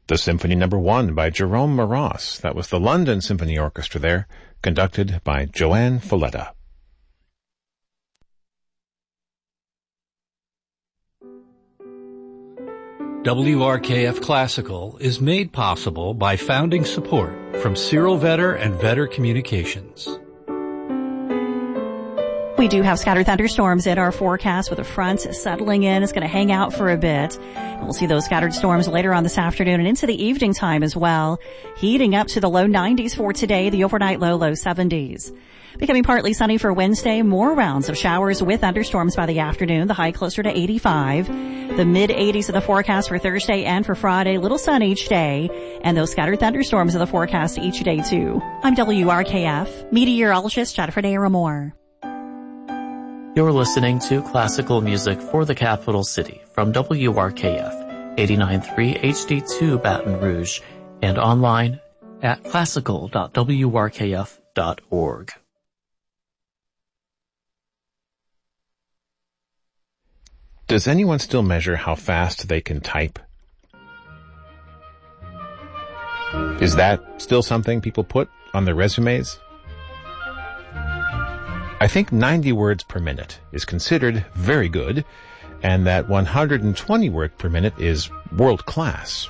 The Symphony No. 1 by Jerome Moross. That was the London Symphony Orchestra there, conducted by Joanne Folletta. WRKF Classical is made possible by founding support from Cyril Vetter and Vetter Communications. We do have scattered thunderstorms in our forecast with a front settling in. It's going to hang out for a bit. We'll see those scattered storms later on this afternoon and into the evening time as well. Heating up to the low 90s for today, the overnight low 70s. Becoming partly sunny for Wednesday, more rounds of showers with thunderstorms by the afternoon, the high closer to 85. The mid-80s in the forecast for Thursday and for Friday, little sun each day, and those scattered thunderstorms in the forecast each day too. I'm WRKF meteorologist Jennifer Naramore. You're listening to classical music for the capital city from WRKF 89.3 HD2 Baton Rouge and online at classical.wrkf.org. Does anyone still measure how fast they can type? Is that still something people put on their resumes? I think 90 words per minute is considered very good, and that 120 words per minute is world class.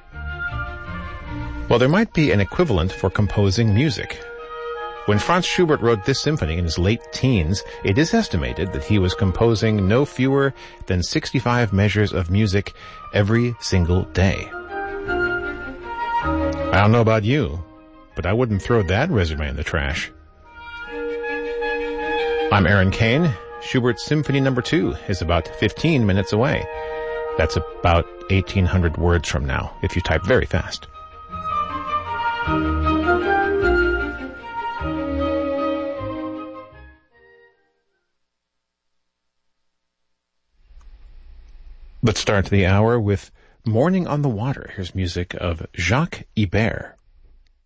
Well, there might be an equivalent for composing music. When Franz Schubert wrote this symphony in his late teens, it is estimated that he was composing no fewer than 65 measures of music every single day. I don't know about you, but I wouldn't throw that resume in the trash. I'm Aaron Kane. Schubert's Symphony No. 2 is about 15 minutes away. That's about 1,800 words from now, if you type very fast. Let's start the hour with Morning on the Water. Here's music of Jacques Ibert.